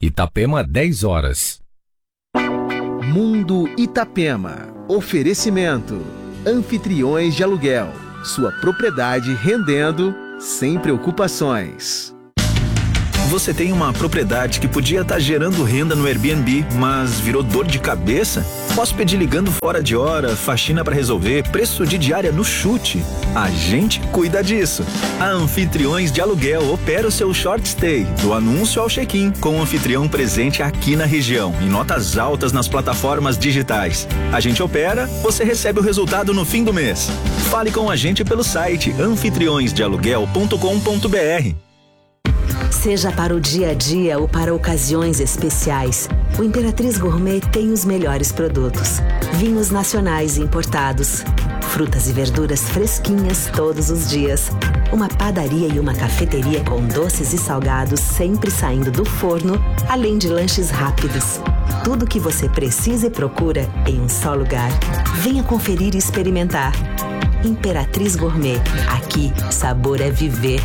Itapema, 10 horas. Mundo Itapema. Oferecimento. Anfitriões de aluguel. Sua propriedade rendendo sem preocupações. Você tem uma propriedade que podia estar gerando renda no Airbnb, mas virou dor de cabeça? Hóspede ligando fora de hora, faxina para resolver, preço de diária no chute. A gente cuida disso. A Anfitriões de Aluguel opera o seu short stay, do anúncio ao check-in, com o anfitrião presente aqui na região, em notas altas nas plataformas digitais. A gente opera, você recebe o resultado no fim do mês. Fale com a gente pelo site anfitriõesdealuguel.com.br. Seja para o dia a dia ou para ocasiões especiais, o Imperatriz Gourmet tem os melhores produtos. Vinhos nacionais e importados, frutas e verduras fresquinhas todos os dias, uma padaria e uma cafeteria com doces e salgados sempre saindo do forno, além de lanches rápidos. Tudo o que você precisa e procura em um só lugar. Venha conferir e experimentar. Imperatriz Gourmet. Aqui, sabor é viver.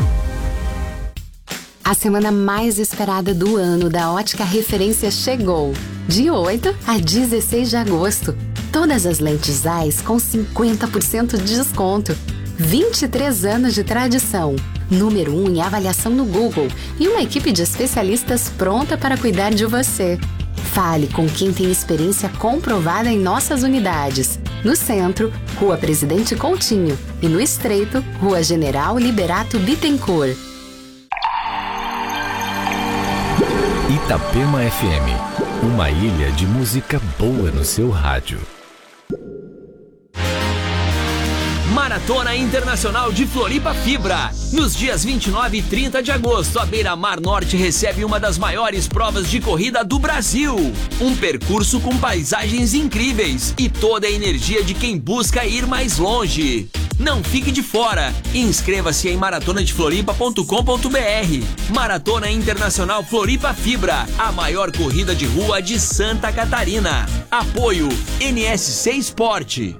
A semana mais esperada do ano da Ótica Referência chegou. De 8 a 16 de agosto. Todas as lentes Zeiss com 50% de desconto. 23 anos de tradição. Número 1 em avaliação no Google. E uma equipe de especialistas pronta para cuidar de você. Fale com quem tem experiência comprovada em nossas unidades. No centro, Rua Presidente Coutinho. E no Estreito, Rua General Liberato Bittencourt. Itapema FM, uma ilha de música boa no seu rádio. Maratona Internacional de Floripa Fibra. Nos dias 29 e 30 de agosto, a Beira-Mar Norte recebe uma das maiores provas de corrida do Brasil. Um percurso com paisagens incríveis e toda a energia de quem busca ir mais longe. Não fique de fora. Inscreva-se em maratonadefloripa.com.br. Maratona Internacional Floripa Fibra, a maior corrida de rua de Santa Catarina. Apoio NSC Esporte.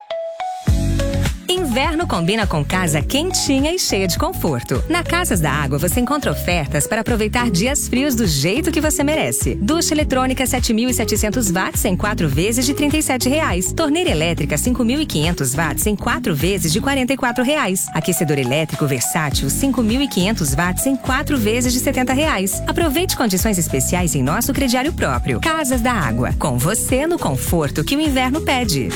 Inverno combina com casa quentinha e cheia de conforto. Na Casas da Água você encontra ofertas para aproveitar dias frios do jeito que você merece. Ducha eletrônica 7.700 watts em 4 vezes de R$ 37,00. Torneira elétrica 5.500 watts em 4 vezes de R$ 44,00. Aquecedor elétrico versátil 5.500 watts em 4 vezes de R$ 70,00. Aproveite condições especiais em nosso crediário próprio. Casas da Água, com você no conforto que o inverno pede.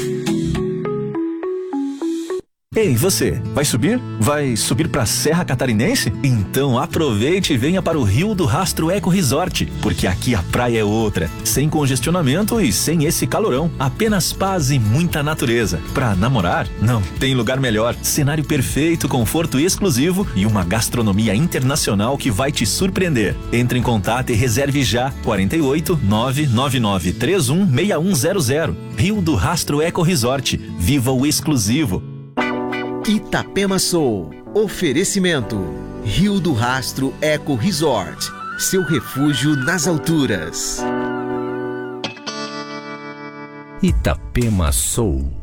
Ei, você, vai subir? Vai subir pra Serra Catarinense? Então aproveite e venha para o Rio do Rastro Eco Resort, porque aqui a praia é outra, sem congestionamento e sem esse calorão, apenas paz e muita natureza. Pra namorar? Não, tem lugar melhor, cenário perfeito, conforto exclusivo e uma gastronomia internacional que vai te surpreender. Entre em contato e reserve já, 48 999 31 6100. Rio do Rastro Eco Resort, viva o exclusivo. Itapema Soul. Oferecimento. Rio do Rastro Eco Resort. Seu refúgio nas alturas. Itapema Soul.